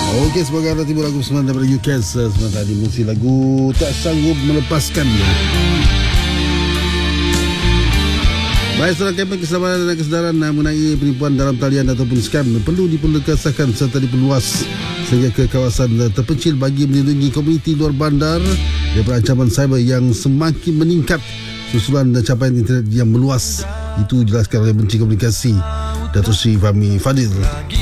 Okey, sebagai alat tiba lagu semalam daripada UKS semalam tadi, musik lagu Tak Sanggup Melepaskan. Baik, seorang kempen keselamatan dan kesedaran mengenai penipuan dalam talian ataupun skam perlu diperlekaskan serta diperluas sehingga ke kawasan terpencil bagi melindungi komuniti luar bandar daripada ancaman cyber yang semakin meningkat susulan capaian internet yang meluas. Itu jelaskan oleh Menteri Komunikasi Datuk Seri Fahmi Fadzil.